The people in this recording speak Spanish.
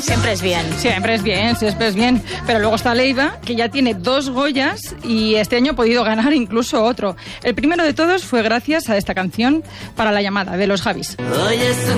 siempre es bien. Siempre es bien. Pero luego está Leiva, que ya tiene 2 Goyas y este año ha podido ganar incluso otro. El primero de todos fue gracias a esta canción, Para la llamada, de los Javis.